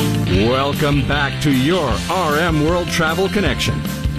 Welcome back to your RM World Travel Connection.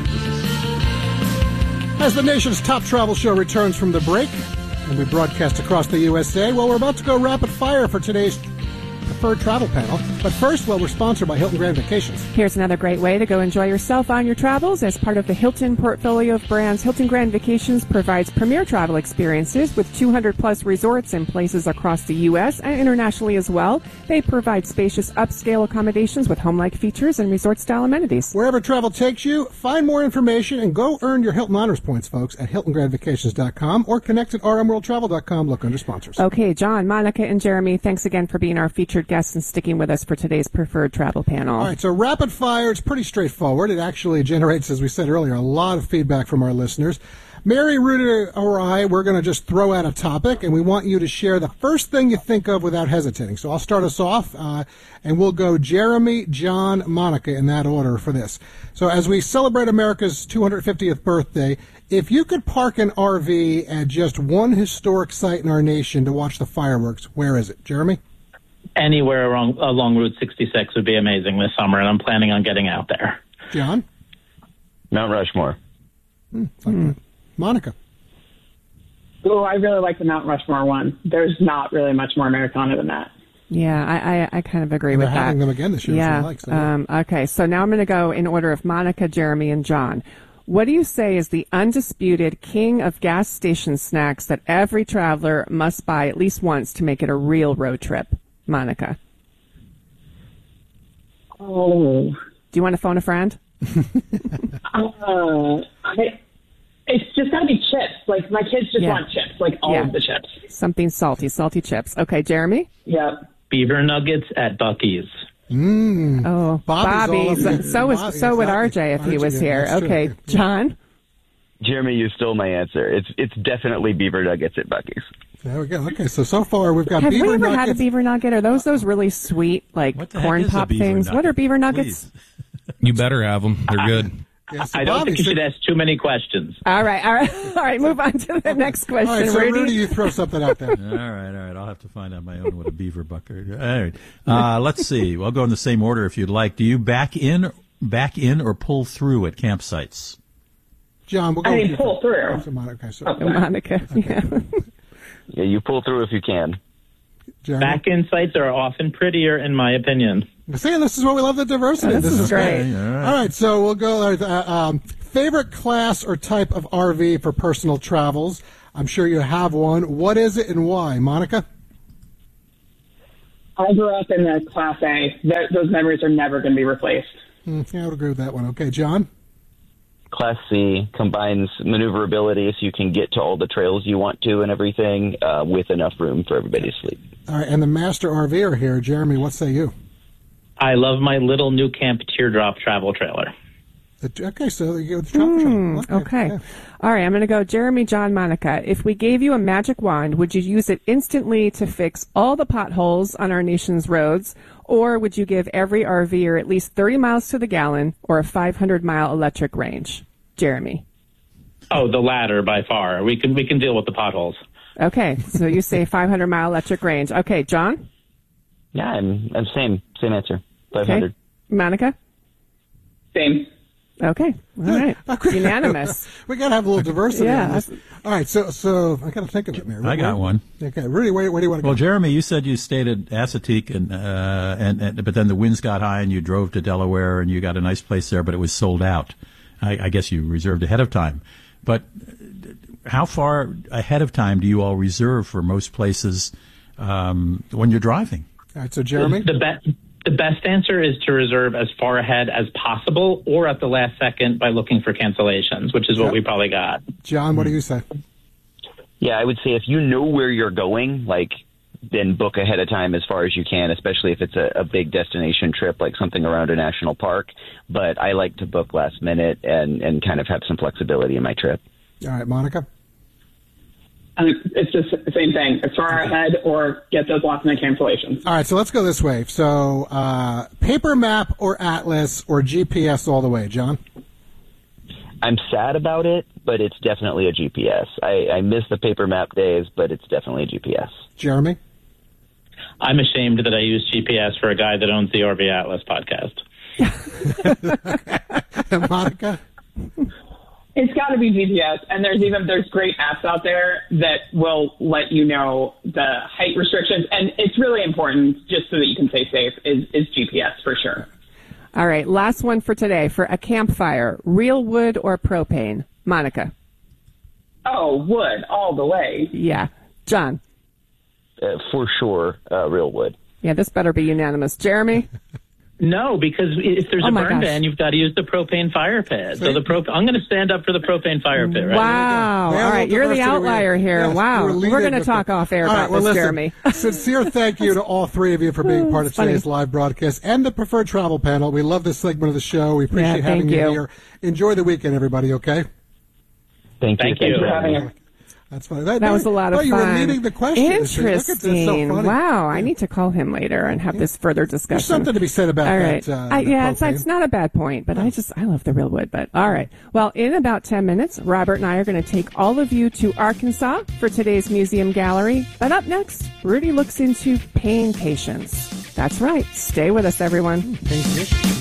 As the nation's top travel show returns from the break, and we broadcast across the USA, well, we're about to go rapid fire for today's preferred travel panel. But first, well, we're sponsored by Hilton Grand Vacations. Here's another great way to go enjoy yourself on your travels. As part of the Hilton portfolio of brands, Hilton Grand Vacations provides premier travel experiences with 200-plus resorts in places across the U.S. and internationally as well. They provide spacious upscale accommodations with home-like features and resort-style amenities. Wherever travel takes you, find more information and go earn your Hilton Honors Points, folks, at HiltonGrandVacations.com or connect at rmworldtravel.com. Look under sponsors. Okay, John, Monica, and Jeremy, thanks again for being our featured guests and sticking with us for today's preferred travel panel. All right, so rapid fire, it's pretty straightforward. It actually generates, as we said earlier, a lot of feedback from our listeners. Mary, Rudy, or I, we're going to just throw out a topic, and we want you to share the first thing you think of without hesitating. So I'll start us off, and we'll go Jeremy, John, Monica in that order for this. So as we celebrate America's 250th birthday, if you could park an RV at just one historic site in our nation to watch the fireworks, where is it? Jeremy? Anywhere along Route 66 would be amazing this summer, and I'm planning on getting out there. John? Mount Rushmore. Monica? Oh, I really like the Mount Rushmore one. There's not really much more Americana than that. Yeah, I kind of agree with that. We're having them again this year. Yeah. Okay, so now I'm going to go in order of Monica, Jeremy, and John. What do you say is the undisputed king of gas station snacks that every traveler must buy at least once to make it a real road trip? Monica. Oh. Do you want to phone a friend? It's just got to be chips. Like, my kids just want chips, like all of the chips. Something salty chips. Okay, Jeremy? Yep. Beaver nuggets at Buc-ee's. Oh, Bobby's. So would RJ if he was here. Okay, true. John? Jeremy, you stole my answer. It's definitely beaver nuggets at Buc-ee's. There we go. Okay, so far we've got Have beaver we ever nuggets. had a beaver nugget? Are those really sweet, like, corn pop things? What are beaver nuggets? Please. You better have them. They're good. Yeah, so I don't Bobby, think you should ask too many questions. All right. Move on to the next question. All right, so Rudy, you throw something out there. All right. I'll have to find out my own what a beaver bucket. All right. Let's see. I'll go in the same order if you'd like. Do you back in or pull through at campsites? John, we'll go I mean, pull through. Monica. Yeah. Yeah, you pull through if you can. Jeremy? Back-in sites are often prettier, in my opinion. See, this is what we love, the diversity. This is great. All right, so we'll go. Favorite class or type of RV for personal travels? I'm sure you have one. What is it and why? Monica? I grew up in the Class A. Those memories are never going to be replaced. Yeah, I would agree with that one. Okay, John? Class C combines maneuverability so you can get to all the trails you want to and everything with enough room for everybody to sleep. All right, and the master RVer here, Jeremy, what say you? I love my little New Camp Teardrop travel trailer. Okay, so you go with the travel trailer. Okay. Yeah. All right, I'm going to go Jeremy, John, Monica. If we gave you a magic wand, would you use it instantly to fix all the potholes on our nation's roads, or would you give every RVer at least 30 miles to the gallon or a 500-mile electric range? Jeremy. Oh, the latter by far. We can deal with the potholes. Okay, so you say 500-mile electric range. Okay, John? Yeah, I'm same answer. 500. Okay. Monica? Same. Okay. All right. Unanimous. We got to have a little diversity. Yeah. On this. All right. So I got to think of it, Mary. I got one. Okay. Rudy, where do you want to go? Well, Jeremy, you said you stayed at Assateague, but then the winds got high and you drove to Delaware and you got a nice place there, but it was sold out. I guess you reserved ahead of time. But how far ahead of time do you all reserve for most places when you're driving? All right. So, Jeremy? The best answer is to reserve as far ahead as possible or at the last second by looking for cancellations, which is what we probably got. John, what do you say? Yeah, I would say if you know where you're going, then book ahead of time as far as you can, especially if it's a big destination trip, like something around a national park. But I like to book last minute and kind of have some flexibility in my trip. All right, Monica? It's just the same thing. As far ahead or get those last-minute cancellations. All right, so let's go this way. So paper map or atlas or GPS all the way. John? I'm sad about it, but it's definitely a GPS. I miss the paper map days, but it's definitely a GPS. Jeremy? I'm ashamed that I use GPS for a guy that owns the RV Atlas podcast. Monica? It's got to be GPS, and there's great apps out there that will let you know the height restrictions, and it's really important just so that you can stay safe is GPS for sure. All right, last one for today. For a campfire, real wood or propane? Monica. Oh, wood all the way. Yeah. John. For sure, real wood. Yeah, this better be unanimous. Jeremy? No, because if there's a burn gosh. ban, you've got to use the propane fire pit. So I'm going to stand up for the propane fire pit, right? Wow. All right, you're the outlier here. Yes, wow. We're going to talk off air about this, listen, Jeremy. Sincere thank you to all three of you for being part of today's live broadcast and the Preferred Travel Panel. We love this segment of the show. We appreciate having you here. Enjoy the weekend, everybody, okay? Thank you. Thanks for having us. That's funny. That was a lot of fun. You were leading the question. Interesting. Look at this, so funny. Wow. I need to call him later and have this further discussion. There's something to be said about all right. that. It's not a bad point, but I love the real wood. But all right. Well, in about 10 minutes, Robert and I are going to take all of you to Arkansas for today's museum gallery. But up next, Rudy looks into pain patients. That's right. Stay with us, everyone. Pain patients.